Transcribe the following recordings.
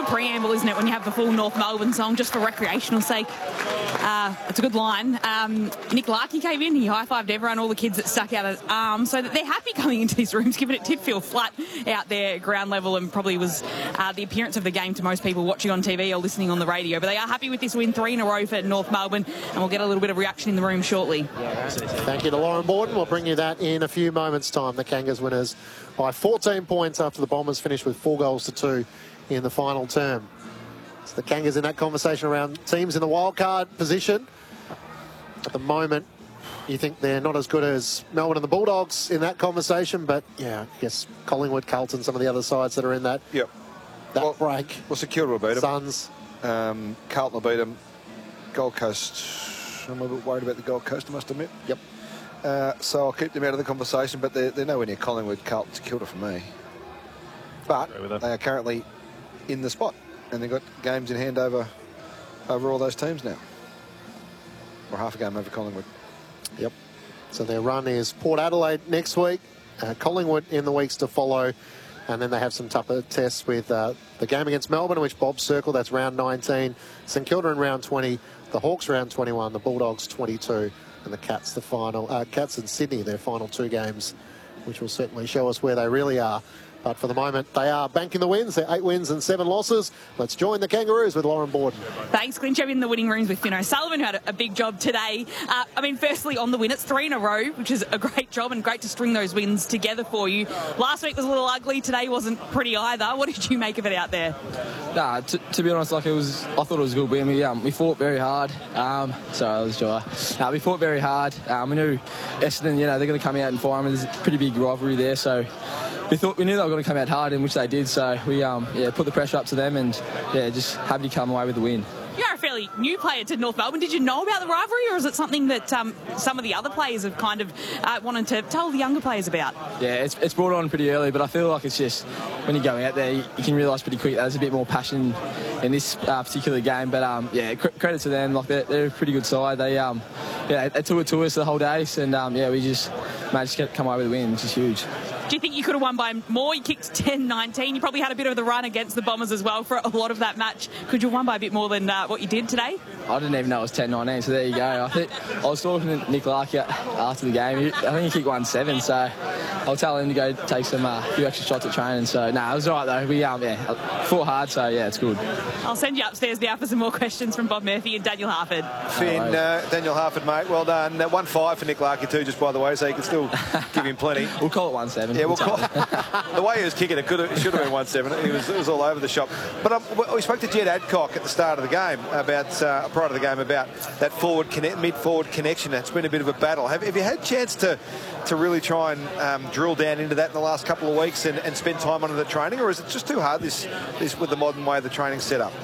preamble, isn't it, when you have the full North Melbourne song, just for recreational sake. It's a good line. Nick Larkey came in, he high-fived everyone, all the kids that stuck out his arms, so that they're happy coming into these rooms, given it did feel flat out there at ground level and probably was the appearance of the game to most people watching on TV or listening on the radio. But they are happy with this win, 3 in a row for North Melbourne, and we'll get a little bit of reaction in the room shortly. Thank you to Lauren Borden. We'll bring you that in a few moments' time. The Kangas winners by 14 points after the Bombers finished with 4-2 in the final term. So the Kangas in that conversation around teams in the wildcard position. At the moment, you think they're not as good as Melbourne and the Bulldogs in that conversation, but yeah, I guess Collingwood, Carlton, some of the other sides that are in that, break. Well, St Kilda will beat them. Suns. Carlton will beat them. Gold Coast, I'm a bit worried about the Gold Coast, I must admit. Yep. So I'll keep them out of the conversation, but they're nowhere near Collingwood, Carlton, St Kilda for me. But they are currently in the spot, and they've got games in hand over all those teams now. Or half a game over Collingwood. Yep. So their run is Port Adelaide next week, Collingwood in the weeks to follow, and then they have some tougher tests with the game against Melbourne, which Bob circled, that's round 19, St Kilda in round 20, the Hawks round 21, the Bulldogs 22, and the Cats the final. Cats and Sydney, their final 2 games, which will certainly show us where they really are. But for the moment, they are banking the wins. They're 8 wins and 7 losses. Let's join the Kangaroos with Lauren Borden. Thanks, Clint. You're in the winning rooms with Finn O'Sullivan, who had a big job today. Firstly, on the win, it's 3 in a row, which is a great job and great to string those wins together for you. Last week was a little ugly. Today wasn't pretty either. What did you make of it out there? Nah, to be honest, I thought it was a good win. We fought very hard. Sorry, I was dry. We fought very hard. We knew Essendon, they're going to come out and fire them. There's a pretty big rivalry there, so we knew they were going to come out hard, in which they did. So we put the pressure up to them, and just happy to come away with the win. You're a fairly new player to North Melbourne. Did you know about the rivalry, or is it something that some of the other players have kind of wanted to tell the younger players about? Yeah, it's brought on pretty early, but I feel like it's just when you're going out there, you can realise pretty quick that there's a bit more passion in this particular game. But credit to them. They're a pretty good side. They took it to us the whole day, and we just managed to come away with a win, which is huge. Do you think you could have won by more? You kicked 10-19. You probably had a bit of the run against the Bombers as well for a lot of that match. Could you have won by a bit more than what you did today? I didn't even know it was 10-19, so there you go. I was talking to Nick Larkey after the game. I think he kicked 1-7, so I'll tell him to go take some few extra shots at training. So, it was all right, though. We fought hard, so, it's good. I'll send you upstairs now for some more questions from Bob Murphy and Daniel Harford. Finn, Daniel Harford, mate, well done. 1-5 for Nick Larkey too, just by the way, so you can still give him plenty. We'll call it 1-7. Yeah, we'll call it. The way he was kicking, it should have been 1-7. It was all over the shop. But we spoke to Jed Adcock at the start of the game prior to the game about that mid-forward connection. It's been a bit of a battle. Have you had a chance to really try and drill down into that in the last couple of weeks and spend time on the training, or is it just too hard this with the modern way the training's set up?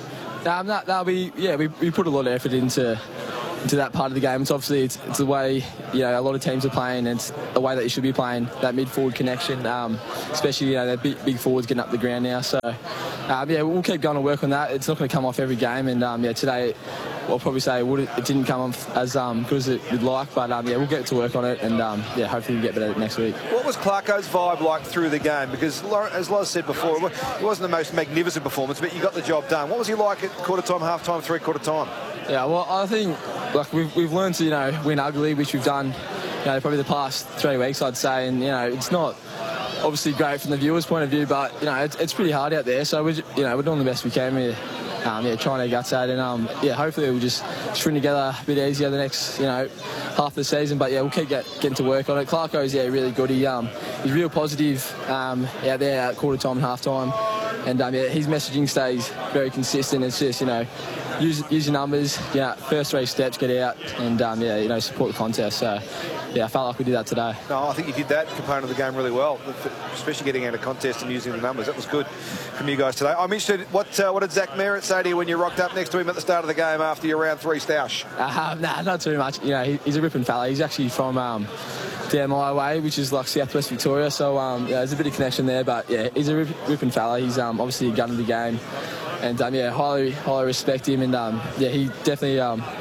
We put a lot of effort into that part of the game. It's obviously it's the way a lot of teams are playing, and it's the way that you should be playing, that mid-forward connection, especially that big forwards getting up the ground now. So we'll keep going to work on that. It's not going to come off every game, and today I'll probably say it didn't come off as good as we'd like, but we'll get to work on it, and hopefully we'll get better next week. What was Clarko's vibe like through the game? Because as Loz said before, it wasn't the most magnificent performance, but you got the job done. What was he like at quarter time, half time, three-quarter time? Yeah, well, I think we've learned to win ugly, which we've done probably the past 3 weeks, I'd say, and it's not obviously great from the viewers' point of view, but it's pretty hard out there. So we're doing the best we can. We're trying our guts out, and hopefully we'll just string together a bit easier the next half of the season. But we'll keep getting to work on it. Clarko's really good. He's real positive out there at quarter time and half time, and his messaging stays very consistent. It's just use your numbers, first 3 steps, get out, and support the contest. So I felt like we did that today. No, I think you did that component of the game really well, especially getting out of contest and using the numbers. That was good from you guys today. I'm interested, what did Zach Merritt say to you when you rocked up next to him at the start of the game after your round 3 stoush? Not too much. He's a ripping fella. He's actually from down my way, which is like southwest Victoria. So there's a bit of connection there, but he's a ripping fella. He's obviously a gun of the game. And highly respect him, and he definitely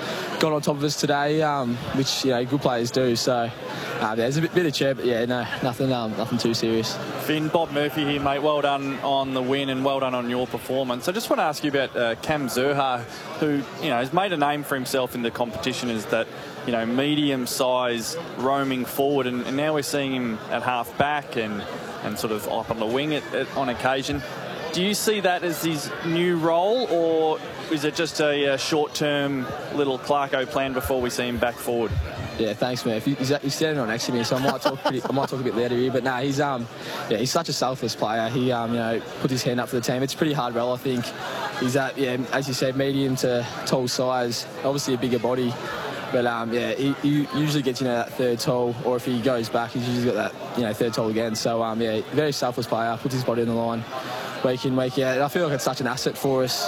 got on top of us today, which good players do. So there's a bit of chair, but no, nothing too serious. Finn, Bob Murphy here, mate. Well done on the win and well done on your performance. I just want to ask you about Cam Zurhaar, who has made a name for himself in the competition as that medium size roaming forward, and now we're seeing him at half back and sort of up on the wing on occasion. Do you see that as his new role, or is it just a short-term little Clarko plan before we see him back forward? Yeah, thanks, man. He's standing right next to me, so I might talk a bit louder here. But no, he's such a selfless player. He puts his hand up for the team. It's a pretty hard role, I think. He's at as you said, medium to tall size. Obviously a bigger body, but he usually gets that third tall, or if he goes back, he's usually got that third tall again. So very selfless player. Puts his body on the line week in, week out. And I feel like it's such an asset for us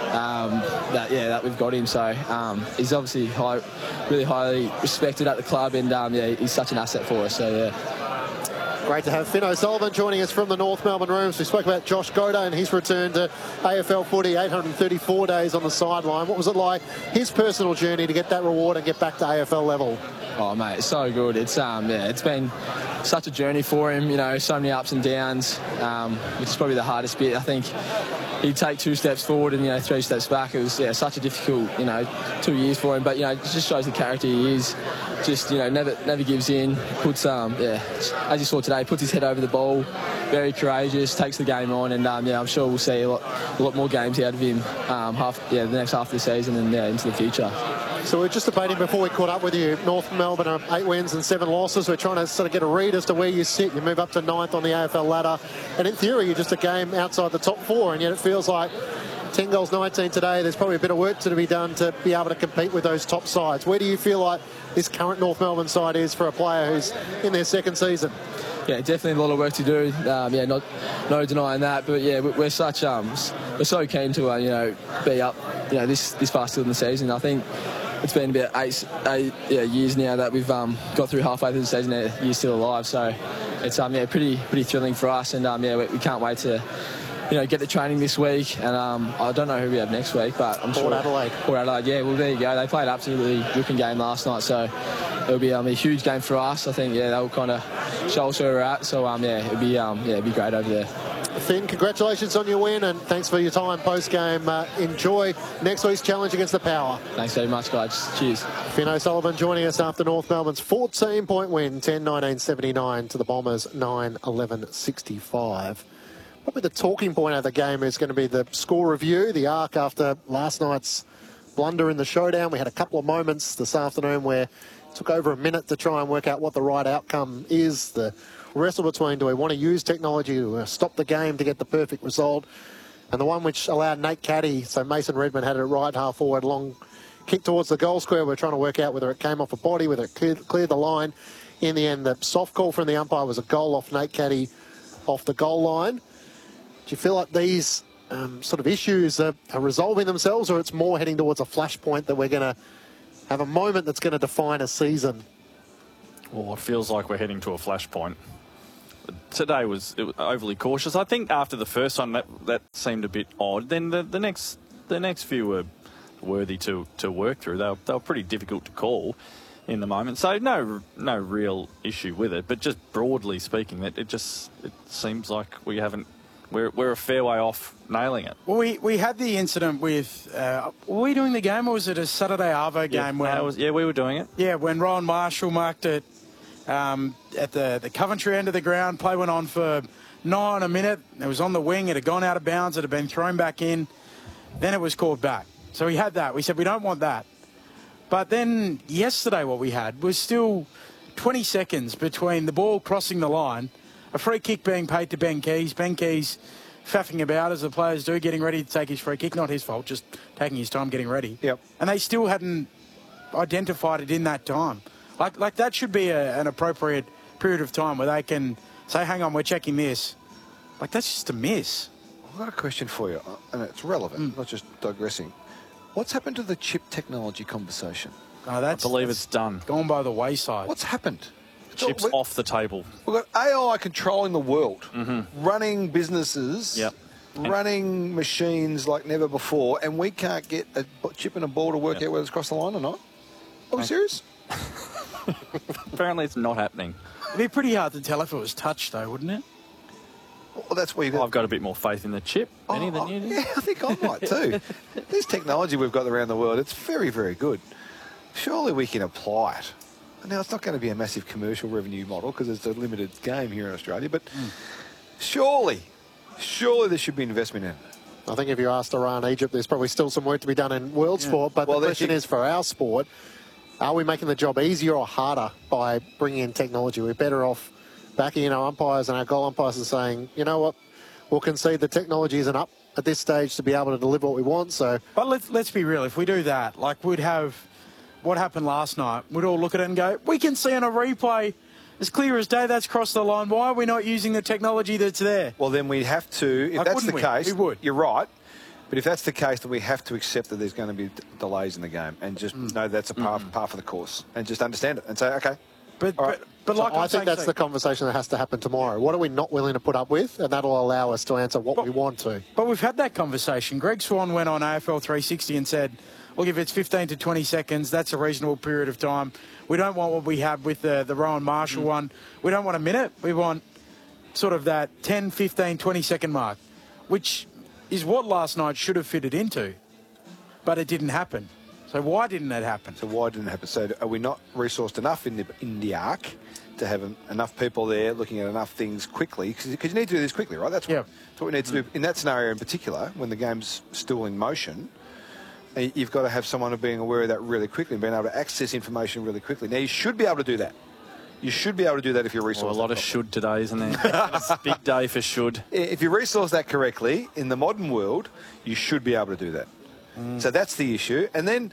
that we've got him. So he's obviously really highly respected at the club, and he's such an asset for us. So Great to have Finn O'Sullivan joining us from the North Melbourne Rooms. We spoke about Josh Goda and his return to AFL footy, 834 days on the sideline. What was it like, his personal journey to get that reward and get back to AFL level? Oh, mate, it's so good. It's it's been such a journey for him, so many ups and downs, which is probably the hardest bit. I think he'd take 2 steps forward and 3 steps back. It was such a difficult 2 years for him, but it just shows the character he is. Just never gives in. Puts as you saw today, puts his head over the ball. Very courageous, takes the game on, and I'm sure we'll see a lot more games out of him the next half of the season and into the future. So we're just debating before we caught up with you. North Melbourne are 8 wins and 7 losses. We're trying to sort of get a read as to where you sit. You move up to 9th on the AFL ladder, and in theory you're just a game outside the top 4, and yet it feels like 10 goals, 19 today. There's probably a bit of work to be done to be able to compete with those top sides. Where do you feel like this current North Melbourne side is for a player who's in their 2nd season? Yeah, definitely a lot of work to do. No denying that. But we're such we're so keen to be up this far still in the season. I think it's been about 8 years now that we've got through halfway through the season. Year still alive, so it's pretty thrilling for us, and we can't wait to get the training this week, and I don't know who we have next week, but I'm sure Port Adelaide. Yeah, well there you go. They played an absolutely ripping game last night, so it'll be a huge game for us. I think they'll kind of show us where we're at. So it'll be great over there. Finn, congratulations on your win, and thanks for your time post-game. Enjoy next week's challenge against the Power. Thanks very much, guys. Cheers. Finn O'Sullivan joining us after North Melbourne's 14-point win, 10-19-79 to the Bombers, 9-11-65. Probably the talking point of the game is going to be the score review, the arc after last night's blunder in the showdown. We had a couple of moments this afternoon where it took over a minute to try and work out what the right outcome is. The wrestle between, do we want to use technology to stop the game to get the perfect result, and the one which allowed Nate Caddy, so Mason Redman had it right half forward, long kick towards the goal square. We're trying to work out whether it came off a body, whether it cleared the line. In the end, the soft call from the umpire was a goal off Nate Caddy off the goal line. Do you feel like these sort of issues are resolving themselves, or it's more heading towards a flashpoint that we're going to have a moment that's going to define a season? Well, it feels like we're heading to a flashpoint. Today was overly cautious. I think after the first one that seemed a bit odd. Then the next few were worthy to work through. They were pretty difficult to call in the moment. So no real issue with it. But just broadly speaking, it seems like we're a fair way off nailing it. Well, we had the incident with, were we doing the game, or was it a Saturday Arvo game? We were doing it. Yeah, when Rowan Marshall marked it at the Coventry end of the ground. Play went on for 9 a minute. It was on the wing. It had gone out of bounds. It had been thrown back in. Then it was called back. So we had that. We said we don't want that. But then yesterday what we had was still 20 seconds between the ball crossing the line, a free kick being paid to Ben Keys. Ben Keys faffing about, as the players do, getting ready to take his free kick. Not his fault, just taking his time getting ready. Yep. And they still hadn't identified it in that time. Like that should be an appropriate period of time where they can say, hang on, we're checking this. Like, that's just a miss. I've got a question for you, and it's relevant, not just digressing. What's happened to the chip technology conversation? I believe it's done. Gone by the wayside. What's happened? Chips off the table. We've got AI controlling the world, running businesses, running machines like never before, and we can't get a chip and a ball to work out whether it's across the line or not. Are we serious? Apparently it's not happening. It'd be pretty hard to tell if it was touch, though, wouldn't it? Well, that's where you I've got a bit more faith in the chip, Benny, than you do. Yeah, I think I might too. This technology we've got around the world, it's very, very good. Surely we can apply it. Now, it's not going to be a massive commercial revenue model because it's a limited game here in Australia, but surely there should be investment in it. I think if you asked Iran, Egypt, there's probably still some work to be done in world sport, but the question is for our sport, are we making the job easier or harder by bringing in technology? We're better off backing in our umpires and our goal umpires and saying, you know what, we'll concede the technology isn't up at this stage to be able to deliver what we want. So, but let's be real. If we do that, like we'd have what happened last night, we'd all look at it and go, we can see on a replay as clear as day that's crossed the line. Why are we not using the technology that's there? Well, then we have to, if that's the case, we would. You're right. But if that's the case, then we have to accept that there's going to be delays in the game and just know that's a part of the course and just understand it and say, okay. But like I think that's the conversation that has to happen tomorrow. What are we not willing to put up with? And that'll allow us to answer what we want to. But we've had that conversation. Greg Swan went on AFL 360 and said, look, if it's 15 to 20 seconds, that's a reasonable period of time. We don't want what we had with the Rowan Marshall one. We don't want a minute. We want sort of that 10, 15, 20-second mark, which is what last night should have fitted into. But it didn't happen. So why didn't it happen? So are we not resourced enough in the arc to have enough people there looking at enough things quickly? Because you need to do this quickly, right? That's what we need to do. In that scenario in particular, when the game's still in motion, you've got to have someone being aware of that really quickly and being able to access information really quickly. Now, you should be able to do that. You should be able to do that if you're resourced. A lot of should today, isn't there? It's a big day for should. If you resource that correctly, in the modern world, you should be able to do that. So that's the issue. And then,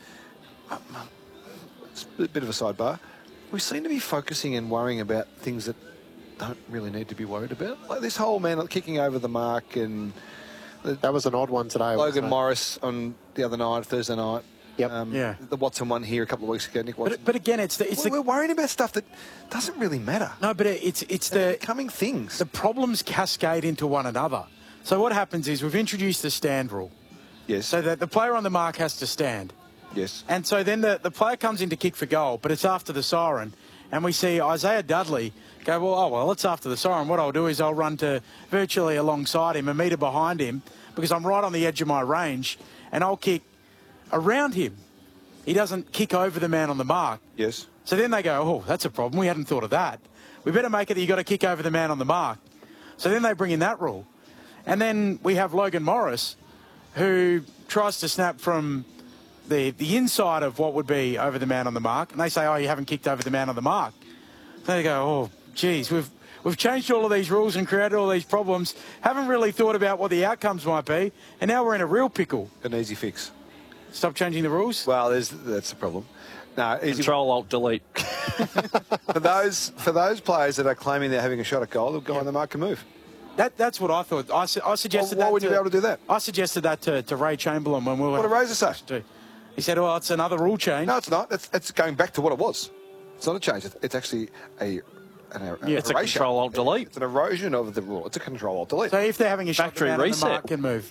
it's a bit of a sidebar, we seem to be focusing and worrying about things that don't really need to be worried about. Like this whole man kicking over the mark and... That was an odd one today. Logan Morris on the other night, Thursday night. Yep. The Watson one here a couple of weeks ago, Nick Watson. But again, we're worrying about stuff that doesn't really matter. No, but it's the coming things. The problems cascade into one another. So what happens is we've introduced the stand rule. Yes. So that the player on the mark has to stand. Yes. And so then the player comes in to kick for goal, but it's after the siren. And we see Isaiah Dudley go, well, it's after the siren. What I'll do is I'll run to virtually alongside him, a metre behind him, because I'm right on the edge of my range, and I'll kick around him. He doesn't kick over the man on the mark. Yes. So then they go, oh, that's a problem. We hadn't thought of that. We better make it that you've got to kick over the man on the mark. So then they bring in that rule. And then we have Logan Morris, who tries to snap from the inside of what would be over the man on the mark. And they say, oh, you haven't kicked over the man on the mark. Then they go, oh, geez, we've changed all of these rules and created all these problems, haven't really thought about what the outcomes might be, and now we're in a real pickle. An easy fix. Stop changing the rules? Well, that's the problem. No, Control-Alt-Delete. For those players that are claiming they're having a shot at goal, they'll go on the mark and move. That's what I thought. I suggested why would you be able to do that? I suggested that to Ray Chamberlain when we were... What did Razor say? He said, well, it's another rule change. No, it's not. It's going back to what it was. It's not a change. It's actually it's a Control-Alt-Delete. It's an erosion of the rule. It's a Control-Alt-Delete. So if they're having a shot, factory reset, the mark can move.